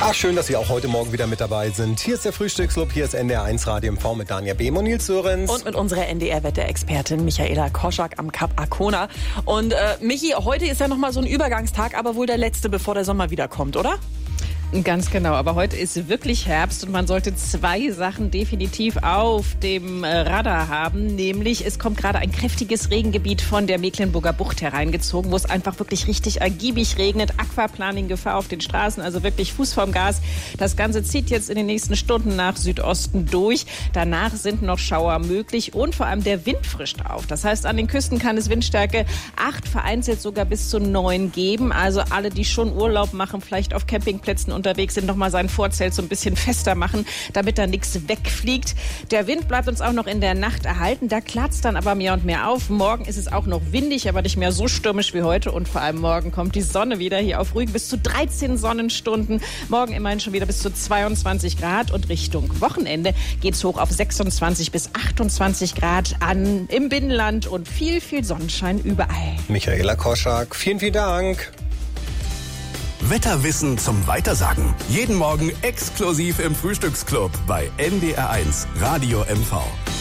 Ach, schön, dass Sie auch heute Morgen wieder mit dabei sind. Hier ist der Frühstücksclub, hier ist NDR1 Radio MV mit Danja Behm und Nils Sörensen. Und mit unserer NDR-Wetterexpertin Michaela Koschak am Kap Arkona. Und Michi, heute ist ja nochmal so ein Übergangstag, aber wohl der letzte, bevor der Sommer wiederkommt, oder? Ganz genau, aber heute ist wirklich Herbst und man sollte zwei Sachen definitiv auf dem Radar haben, nämlich es kommt gerade ein kräftiges Regengebiet von der Mecklenburger Bucht hereingezogen, wo es einfach wirklich richtig ergiebig regnet, Aquaplaning-Gefahr auf den Straßen, also wirklich Fuß vorm Gas. Das Ganze zieht jetzt in den nächsten Stunden nach Südosten durch, danach sind noch Schauer möglich und vor allem der Wind frischt auf. Das heißt, an den Küsten kann es Windstärke 8, vereinzelt sogar bis zu 9 geben, also alle, die schon Urlaub machen, vielleicht auf Campingplätzen unterwegs sind, nochmal sein Vorzelt so ein bisschen fester machen, damit da nichts wegfliegt. Der Wind bleibt uns auch noch in der Nacht erhalten. Da klart's dann aber mehr und mehr auf. Morgen ist es auch noch windig, aber nicht mehr so stürmisch wie heute. Und vor allem morgen kommt die Sonne wieder hier auf Rügen bis zu 13 Sonnenstunden. Morgen immerhin schon wieder bis zu 22 Grad. Und Richtung Wochenende geht's hoch auf 26 bis 28 Grad im Binnenland und viel, viel Sonnenschein überall. Michaela Koschak, vielen, vielen Dank. Wetterwissen zum Weitersagen. Jeden Morgen exklusiv im Frühstücksclub bei NDR1 Radio MV.